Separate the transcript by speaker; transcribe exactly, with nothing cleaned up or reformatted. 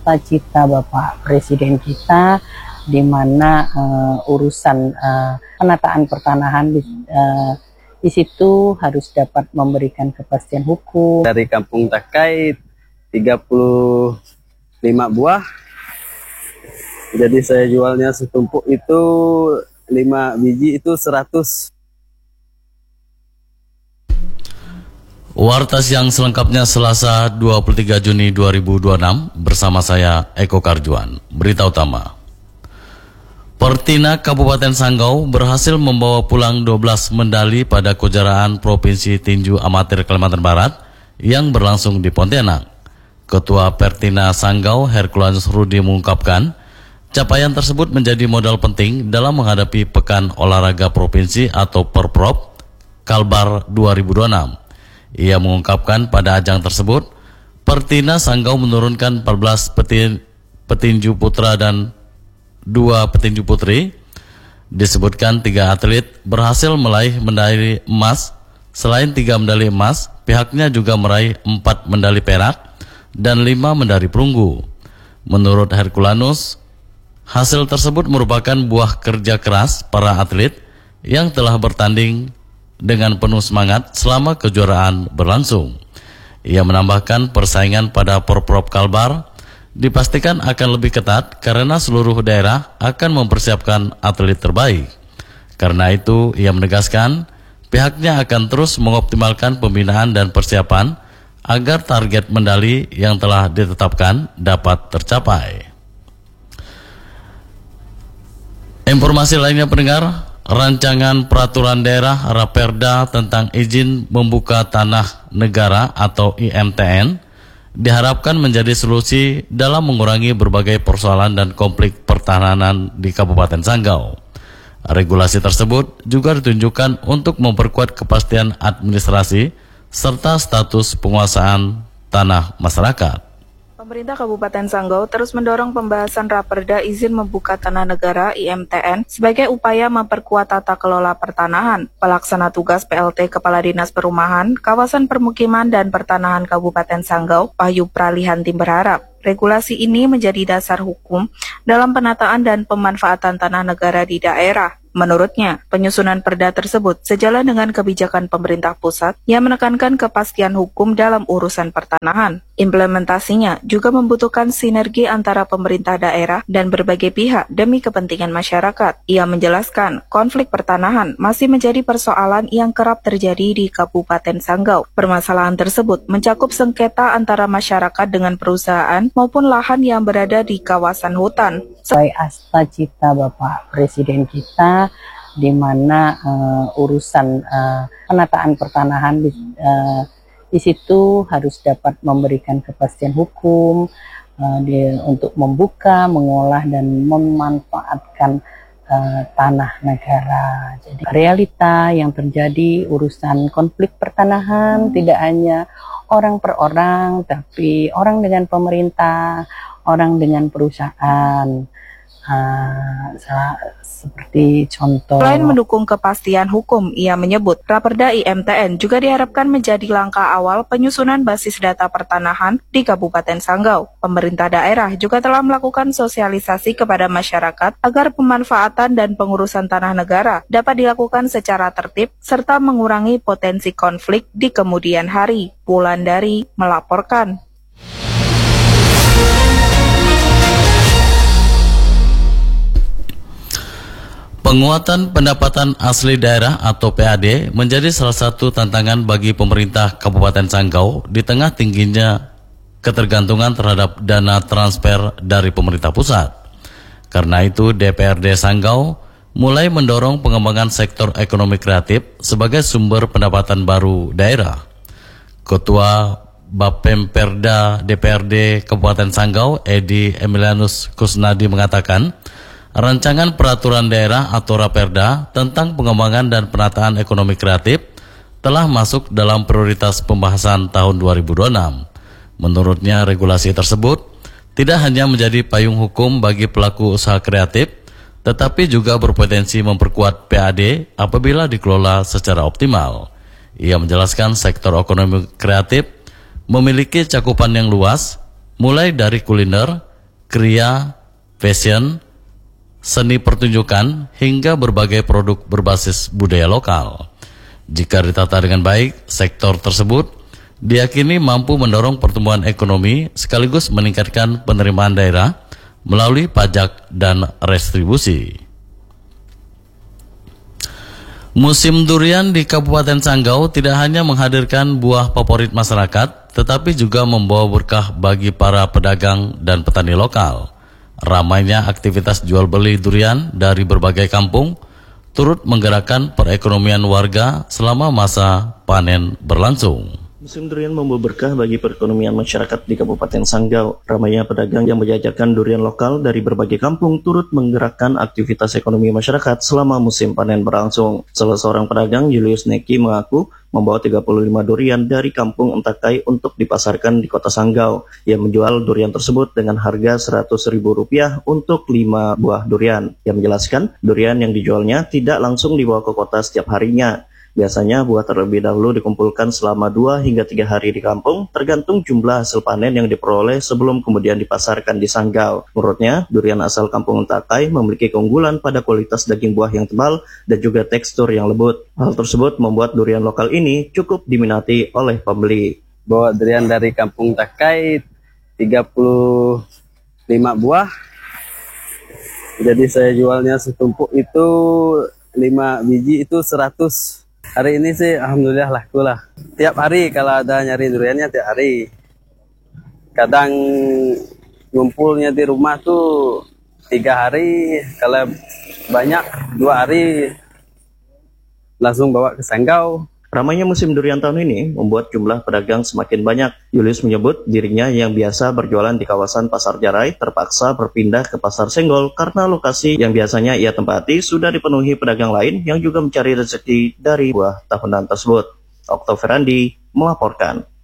Speaker 1: cita-cita Bapak Presiden kita, di mana uh, urusan uh, penataan pertanahan di, uh, di situ harus dapat memberikan kepastian hukum.
Speaker 2: Dari Kampung Takai tiga puluh lima buah, jadi saya jualnya setumpuk itu lima biji itu seratus.
Speaker 3: Warta Siang selengkapnya Selasa dua puluh tiga Juni dua ribu dua puluh enam bersama saya Eko Karjuan. Berita utama. Pertina Kabupaten Sanggau berhasil membawa pulang dua belas medali pada kejuaraan Provinsi Tinju Amatir Kalimantan Barat yang berlangsung di Pontianak. Ketua Pertina Sanggau Herculanus Rudi mengungkapkan, capaian tersebut menjadi modal penting dalam menghadapi Pekan Olahraga Provinsi atau Perprov Kalbar dua ribu dua puluh enam. Ia mengungkapkan pada ajang tersebut, Pertina Sanggau menurunkan empat belas petin, petinju putra dan dua petinju putri. Disebutkan tiga atlet berhasil meraih medali emas. Selain tiga medali emas, pihaknya juga meraih empat medali perak dan lima medali perunggu. Menurut Herculanus, hasil tersebut merupakan buah kerja keras para atlet yang telah bertanding dengan penuh semangat selama kejuaraan berlangsung. Ia menambahkan persaingan pada Porprov Kalbar dipastikan akan lebih ketat karena seluruh daerah akan mempersiapkan atlet terbaik. Karena itu, ia menegaskan pihaknya akan terus mengoptimalkan pembinaan dan persiapan agar target medali yang telah ditetapkan dapat tercapai. Informasi lainnya pendengar, rancangan peraturan daerah Raperda tentang izin membuka tanah negara atau I M T N diharapkan menjadi solusi dalam mengurangi berbagai persoalan dan konflik pertahanan di Kabupaten Sanggau. Regulasi tersebut juga ditunjukkan untuk memperkuat kepastian administrasi serta status penguasaan tanah masyarakat.
Speaker 4: Pemerintah Kabupaten Sanggau terus mendorong pembahasan Raperda izin membuka tanah negara I M T N sebagai upaya memperkuat tata kelola pertanahan. Pelaksana tugas P L T Kepala Dinas Perumahan, Kawasan Permukiman dan Pertanahan Kabupaten Sanggau, Wahyu Pralihanti berharap regulasi ini menjadi dasar hukum dalam penataan dan pemanfaatan tanah negara di daerah. Menurutnya, penyusunan perda tersebut sejalan dengan kebijakan pemerintah pusat yang menekankan kepastian hukum dalam urusan pertanahan. Implementasinya juga membutuhkan sinergi antara pemerintah daerah dan berbagai pihak demi kepentingan masyarakat. Ia menjelaskan, konflik pertanahan masih menjadi persoalan yang kerap terjadi di Kabupaten Sanggau. Permasalahan tersebut mencakup sengketa antara masyarakat dengan perusahaan maupun lahan yang berada di kawasan hutan.
Speaker 1: Sesuai cita-cita Bapak Presiden kita, di mana uh, urusan uh, penataan pertanahan di, uh, di situ harus dapat memberikan kepastian hukum uh, di, untuk membuka, mengolah dan memanfaatkan uh, tanah negara. Jadi realita yang terjadi urusan konflik pertanahan tidak hanya orang per orang, tapi orang dengan pemerintah, orang dengan perusahaan. Uh, seperti contoh.
Speaker 4: Selain mendukung kepastian hukum, ia menyebut Raperda I M T N juga diharapkan menjadi langkah awal penyusunan basis data pertanahan di Kabupaten Sanggau. Pemerintah daerah juga telah melakukan sosialisasi kepada masyarakat agar pemanfaatan dan pengurusan tanah negara dapat dilakukan secara tertib serta mengurangi potensi konflik di kemudian hari. Wulandari melaporkan.
Speaker 3: Penguatan pendapatan asli daerah atau P A D menjadi salah satu tantangan bagi pemerintah Kabupaten Sanggau di tengah tingginya ketergantungan terhadap dana transfer dari pemerintah pusat. Karena itu D P R D Sanggau mulai mendorong pengembangan sektor ekonomi kreatif sebagai sumber pendapatan baru daerah. Ketua Bapemperda D P R D Kabupaten Sanggau, Edi Emilianus Kusnadi mengatakan, rancangan peraturan daerah atau Raperda tentang pengembangan dan penataan ekonomi kreatif telah masuk dalam prioritas pembahasan tahun dua ribu dua puluh enam. Menurutnya, regulasi tersebut tidak hanya menjadi payung hukum bagi pelaku usaha kreatif, tetapi juga berpotensi memperkuat P A D apabila dikelola secara optimal. Ia menjelaskan sektor ekonomi kreatif memiliki cakupan yang luas, mulai dari kuliner, kriya, fashion, seni pertunjukan, hingga berbagai produk berbasis budaya lokal. Jika ditata dengan baik, sektor tersebut diyakini mampu mendorong pertumbuhan ekonomi sekaligus meningkatkan penerimaan daerah melalui pajak dan restribusi. Musim durian di Kabupaten Sanggau tidak hanya menghadirkan buah favorit masyarakat, tetapi juga membawa berkah bagi para pedagang dan petani lokal. Ramainya aktivitas jual beli durian dari berbagai kampung turut menggerakkan perekonomian warga selama masa panen berlangsung.
Speaker 5: Musim durian membawa berkah bagi perekonomian masyarakat di Kabupaten Sanggau. Ramainya pedagang yang menjajakan durian lokal dari berbagai kampung turut menggerakkan aktivitas ekonomi masyarakat selama musim panen berlangsung. Salah seorang pedagang, Julius Neki, mengaku membawa tiga puluh lima durian dari kampung Entakai untuk dipasarkan di kota Sanggau. Ia menjual durian tersebut dengan harga seratus ribu rupiah untuk lima buah durian. Ia menjelaskan durian yang dijualnya tidak langsung dibawa ke kota setiap harinya. Biasanya buah terlebih dahulu dikumpulkan selama dua hingga tiga hari di kampung, tergantung jumlah hasil panen yang diperoleh sebelum kemudian dipasarkan di Sanggau. Menurutnya, durian asal kampung Entakai memiliki keunggulan pada kualitas daging buah yang tebal dan juga tekstur yang lembut. Hal tersebut membuat durian lokal ini cukup diminati oleh pembeli.
Speaker 2: Bawa durian dari kampung Entakai tiga puluh lima buah. Jadi saya jualnya setumpuk itu lima biji itu seratus. Hari ini sih alhamdulillah laku lah. Tiap hari kalau ada nyari duriannya tiap hari. Kadang ngumpulnya di rumah tuh tiga hari, kalau banyak dua hari langsung bawa ke Sanggau.
Speaker 5: Ramainya musim durian tahun ini membuat jumlah pedagang semakin banyak. Julius menyebut dirinya yang biasa berjualan di kawasan Pasar Jarai terpaksa berpindah ke Pasar Senggol karena lokasi yang biasanya ia tempati sudah dipenuhi pedagang lain yang juga mencari rezeki dari buah tahunan tersebut. Okto Ferandi melaporkan.